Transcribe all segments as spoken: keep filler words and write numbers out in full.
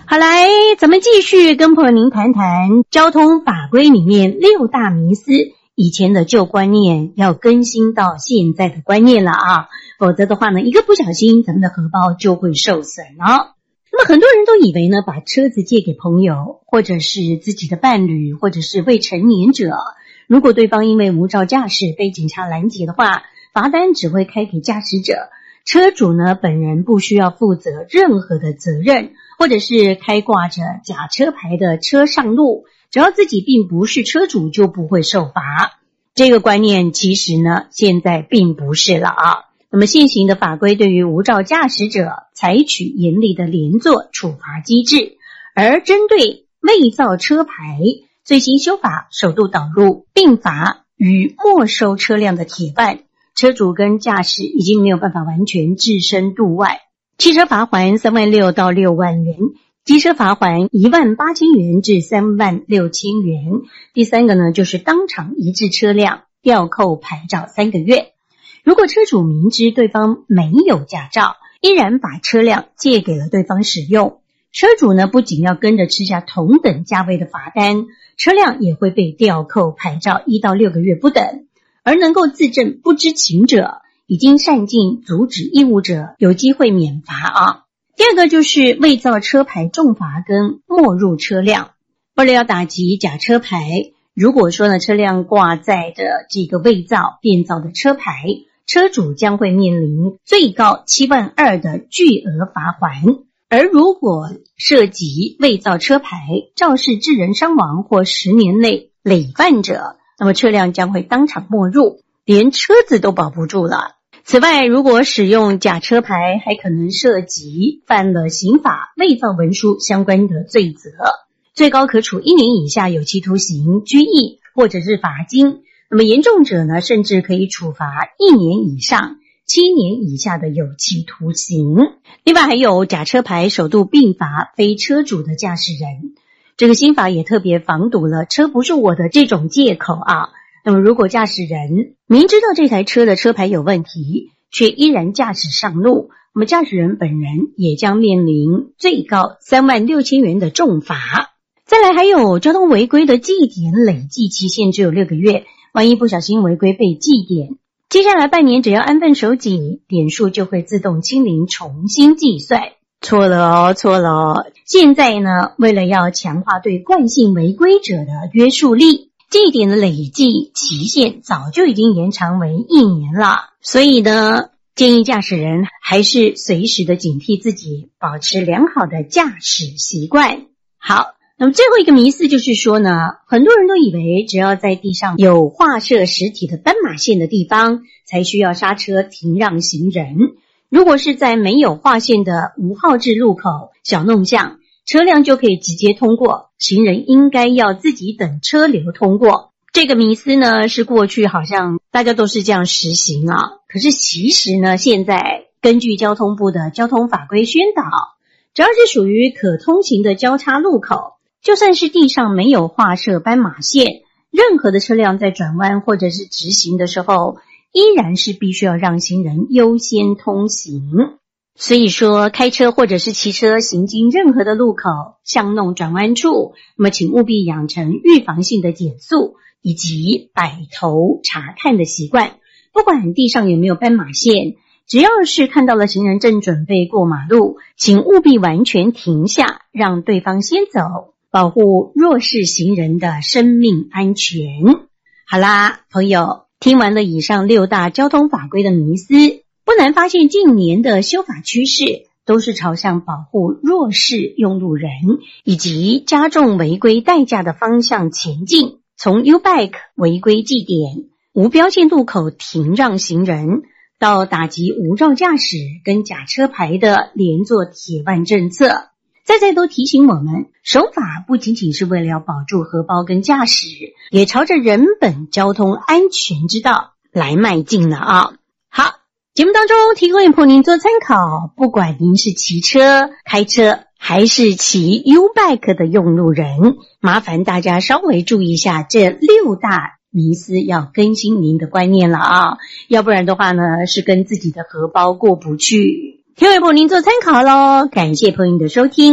好，来，咱们继续跟朋友您谈谈交通法规里面六大迷思，以前的旧观念要更新到现在的观念了啊，否则的话呢，一个不小心咱们的荷包就会受损了。那么很多人都以为呢，把车子借给朋友或者是自己的伴侣或者是未成年者，如果对方因为无照驾驶被警察拦截的话，罚单只会开给驾驶者，车主呢本人不需要负责任何的责任，或者是开挂着假车牌的车上路，只要自己并不是车主就不会受罚。这个观念其实呢现在并不是了啊。那么现行的法规对于无照驾驶者采取严厉的连坐处罚机制，而针对伪造车牌，最新修法首度导入并罚与没收车辆的铁腕，车主跟驾驶已经没有办法完全置身度外。汽车罚锾三万六到六万元，机车罚锾一万八千元至三万六千元。第三个呢，就是当场移置车辆，吊扣牌照三个月。如果车主明知对方没有驾照，依然把车辆借给了对方使用，车主呢不仅要跟着吃下同等价位的罚单，车辆也会被吊扣牌照一到六个月不等。而能够自证不知情者，已经善尽阻止义务者，有机会免罚啊。第二个就是伪造车牌重罚跟没入车辆。为了要打击假车牌，如果说呢车辆挂载的这个伪造变造的车牌，车主将会面临最高七万二的巨额罚锾。而如果涉及伪造车牌肇事致人伤亡或十年内累犯者，那么车辆将会当场没入，连车子都保不住了。此外，如果使用假车牌，还可能涉及犯了刑法伪造文书相关的罪责，最高可处一年以下有期徒刑、拘役或者是罚金。那么严重者呢，甚至可以处罚一年以上七年以下的有期徒刑。另外还有假车牌首度并罚非车主的驾驶人，这个新法也特别防堵了车不是我的这种借口啊。那么如果驾驶人明知道这台车的车牌有问题，却依然驾驶上路，那么驾驶人本人也将面临最高三万六千元的重罚。再来还有交通违规的记点累计期限只有六个月，万一不小心违规被记点，接下来半年只要安分守己，点数就会自动清零重新计算。错了哦，错了哦。现在呢，为了要强化对惯性违规者的约束力，记点的累计期限早就已经延长为一年了。所以呢，建议驾驶人还是随时的警惕自己，保持良好的驾驶习惯。好，那么最后一个迷思就是说呢，很多人都以为只要在地上有画设实体的斑马线的地方才需要刹车停让行人，如果是在没有划线的无号志路口、小弄巷，车辆就可以直接通过，行人应该要自己等车流通过。这个迷思呢，是过去好像大家都是这样实行啊，可是其实呢，现在根据交通部的交通法规宣导，只要是属于可通行的交叉路口，就算是地上没有画设斑马线，任何的车辆在转弯或者是直行的时候，依然是必须要让行人优先通行。所以说，开车或者是骑车行经任何的路口、巷弄、转弯处，那么请务必养成预防性的减速以及摆头查看的习惯。不管地上有没有斑马线，只要是看到了行人正准备过马路，请务必完全停下，让对方先走，保护弱势行人的生命安全。好啦，朋友，听完了以上六大交通法规的迷思，不难发现近年的修法趋势都是朝向保护弱势用路人以及加重违规代价的方向前进。从 U-Bike 违规记点、无标线路口停让行人，到打击无照驾驶跟假车牌的连坐铁腕政策，再再都提醒我们，守法不仅仅是为了要保住荷包跟驾驶，也朝着人本交通安全之道来迈进了啊！好，节目当中提供给朋友您做参考，不管您是骑车、开车还是骑 U-Bike 的用路人，麻烦大家稍微注意一下这六大迷思，要更新您的观念了啊，要不然的话呢，是跟自己的荷包过不去。听众朋友您做参考咯，感谢朋友的收听。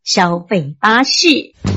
消费巴士。